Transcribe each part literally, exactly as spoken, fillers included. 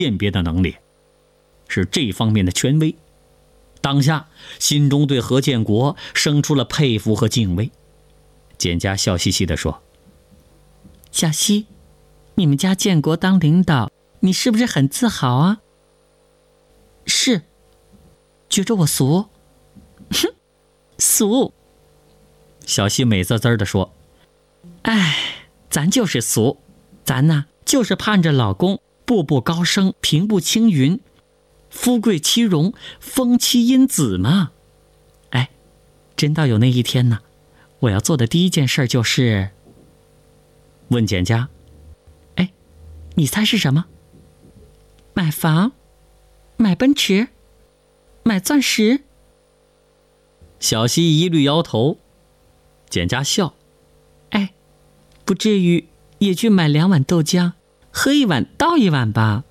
辨别的能力，是这方面的权威。当下心中对何建国生出了佩服和敬畏。简家笑嘻嘻地说： 小希，你们家建国当领导，你是不是很自豪啊？是。觉着我俗？哼，俗。 小希美滋滋地说： 哎，咱就是俗，咱呐就是盼着老公步步高升，平步青云，夫贵妻荣，封妻荫子嘛。哎，真到有那一天呢，我要做的第一件事就是问简家： 哎，你猜是什么？买房？买奔驰？买钻石？ 小希一律摇头。简家笑： 哎，不至于也去买两碗豆浆，喝一碗倒一碗吧。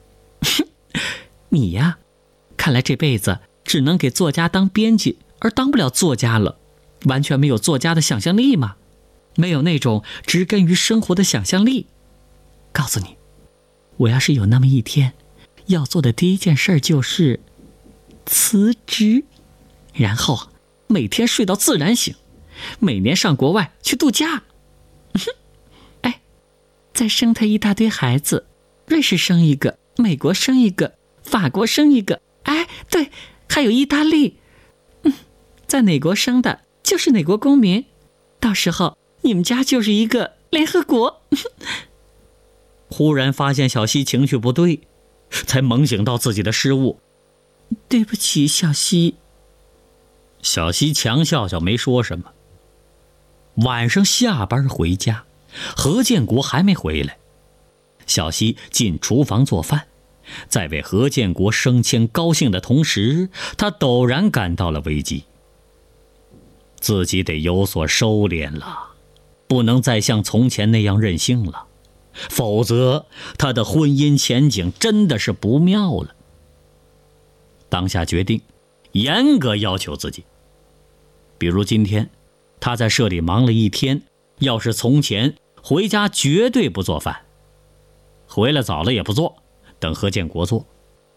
你呀，看来这辈子只能给作家当编辑，而当不了作家了，完全没有作家的想象力嘛，没有那种植根于生活的想象力。告诉你，我要是有那么一天，要做的第一件事就是辞职，然后每天睡到自然醒，每年上国外去度假。哎，再生他一大堆孩子，瑞士生一个，美国生一个，法国生一个，哎，对，还有意大利。嗯，在哪国生的就是哪国公民，到时候你们家就是一个联合国。 忽然发现小希情绪不对，才猛醒到自己的失误。 对不起，小希。 小希强笑笑没说什么。晚上下班回家，何建国还没回来。小希进厨房做饭，在为何建国升迁高兴的同时，他陡然感到了危机。自己得有所收敛了，不能再像从前那样任性了，否则他的婚姻前景真的是不妙了。当下决定严格要求自己，比如今天他在社里忙了一天，要是从前回家绝对不做饭，回来早了也不做，等何建国做。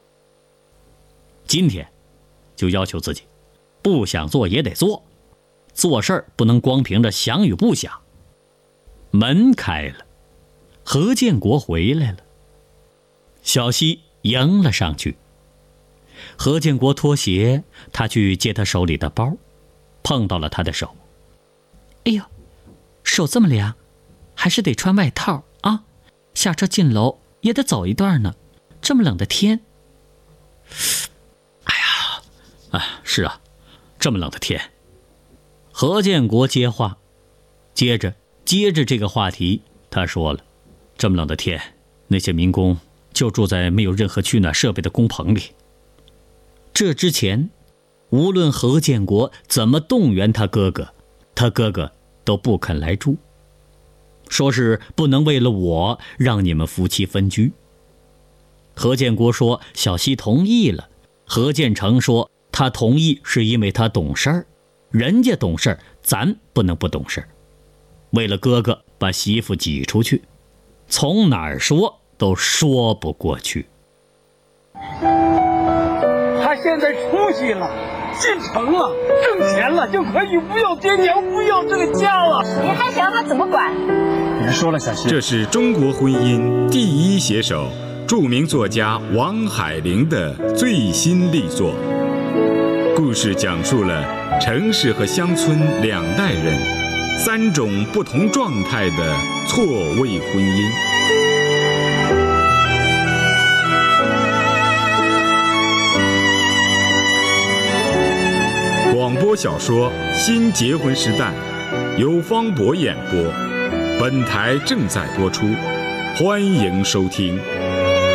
今天就要求自己，不想做也得做，做事儿不能光凭着想与不想。门开了，何建国回来了，小希迎了上去。何建国脱鞋，他去接他手里的包，碰到了他的手。 哎呦，手这么凉，还是得穿外套啊，下车进楼也得走一段呢，这么冷的天。 哎呀，哎，是啊，这么冷的天。何建国接话，接着接着这个话题，他说了，这么冷的天，那些民工就住在没有任何取暖设备的工棚里。这之前，无论何建国怎么动员他哥哥，他哥哥都不肯来住，说是不能为了我让你们夫妻分居。何建国说小希同意了，何建成说他同意是因为他懂事儿，人家懂事儿，咱不能不懂事儿。为了哥哥把媳妇挤出去，从哪儿说都说不过去。 他现在出息了，进城了，挣钱了，就可以不要爹娘，不要这个家了。 你还想他怎么管？ 别说了，小希。 这是中国婚姻第一写手，著名作家王海玲的最新力作。故事讲述了城市和乡村两代人三种不同状态的错位婚姻。广播小说《新结婚时代》由方博演播，本台正在播出，欢迎收听。